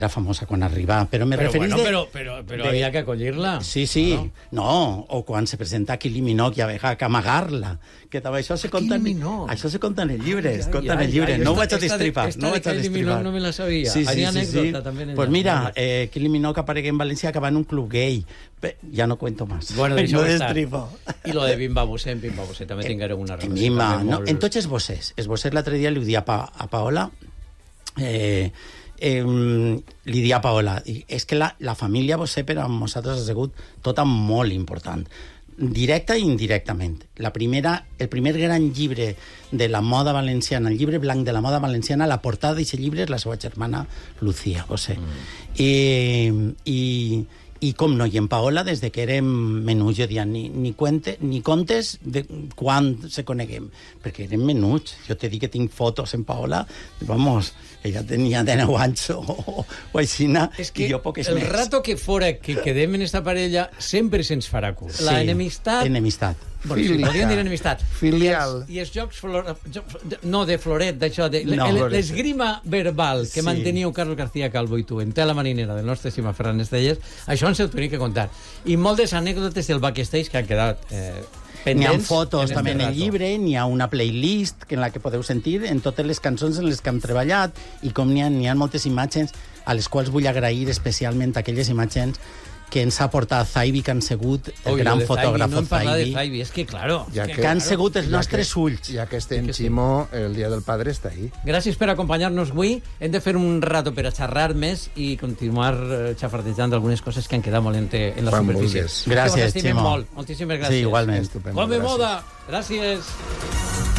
Era famosa quan arribava, però me referís bueno, però havia que acollir-la. Sí, sí. No, o quan se presenta Kylie Minogue i havia que amagar-la. Que això se conta en el llibre. No ho vaig a destripar. Esta de Kylie Minogue no me la sabia. Sí. Anècdota també. Pues mira, Kylie Minogue aparegué en València que va en un club gay. Ja no cuento más. Bueno, no destripo. I lo de Bimba Bosé, també tinguéreu una relació. Mima, no, en tots els bossers. Els bossers l'altre dia li ho dia a Paola... li dia a Paola, és que la família Bosé per a nosaltres ha sigut tota molt important, directa i indirectament. El primer gran llibre de la moda valenciana, el llibre blanc de la moda valenciana, la portada d'aquest llibre és la seva germana Lucía Bosé. I com no, i en Paola, des que érem menuts, jo dia, ni contes de quan se coneguem, perquè érem menuts. Jo te dic que tinc fotos en Paola, vamos, ella tenia 19 anys o aixina, i jo poques més. El rato que fora que quedem en esta parella sempre se'ns farà curt. La enemistat... Enemistat. Bueno, si podríem dir enemistat. Filial. I els jocs... No, de floret, d'això. L'esgrima verbal que manteniu Carlos García Calvo i tu en Tela Marinera del nostre estimat Ferran Estellés, això ens ho tenim que contar. I moltes anècdotes del backstage que han quedat pendents. N'hi ha fotos també en el llibre, n'hi ha una playlist en la que podeu sentir en totes les cançons en les que hem treballat, i com n'hi ha moltes imatges a les quals vull agrair especialment aquelles imatges que ens ha portat Zaibi, que han sigut el gran fotògraf Zaibi. És que, claro... Que han sigut els nostres ulls. Ja que estem, Ximo, el Dia del Padre està ahí. Gràcies per acompanyar-nos avui. Hem de fer un rato per a xerrar més i continuar xafardejant algunes coses que han quedat molt en la superfície. Gràcies, Ximo. Moltíssimes gràcies. Sí, igualment. Come moda! Gràcies.